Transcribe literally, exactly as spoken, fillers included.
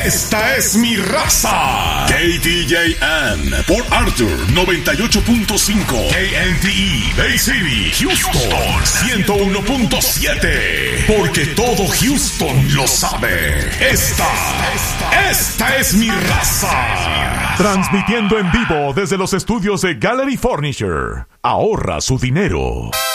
Esta es mi raza. K D J M por Arthur noventa y ocho punto cinco. K N T E Bay City, Houston ciento uno punto siete. Porque todo Houston lo sabe. Esta, esta es mi raza. Transmitiendo en vivo desde los estudios de Gallery Furniture. Ahorra su dinero.